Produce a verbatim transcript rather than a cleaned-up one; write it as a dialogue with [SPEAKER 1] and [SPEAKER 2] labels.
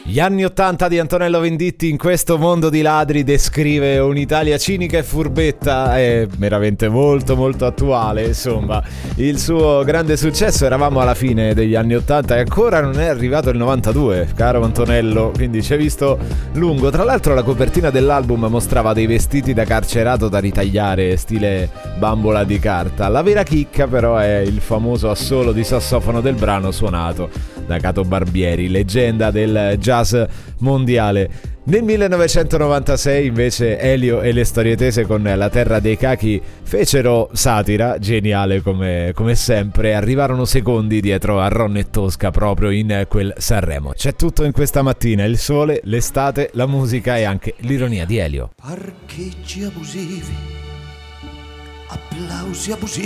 [SPEAKER 1] Gli anni ottanta di Antonello Venditti in questo mondo di ladri descrive un'Italia cinica e furbetta e veramente molto molto attuale. Insomma, il suo grande successo, eravamo alla fine degli anni ottanta e ancora non è arrivato il novantadue, caro Antonello, quindi ci hai visto lungo. Tra l'altro la copertina dell'album mostrava dei vestiti da carcerato da ritagliare stile bambola di carta. La vera chicca però è il famoso assolo di sassofono del brano suonato da Cato Barbieri, leggenda del jazz mondiale. Nel millenovecentonovantasei invece Elio e le storie tese con La terra dei cachi fecero satira, geniale come, come sempre, arrivarono secondi dietro a Ron e Tosca proprio in quel Sanremo. C'è tutto in questa mattina: il sole, l'estate, la musica e anche l'ironia di Elio.
[SPEAKER 2] Parcheggi abusivi, applausi abusivi,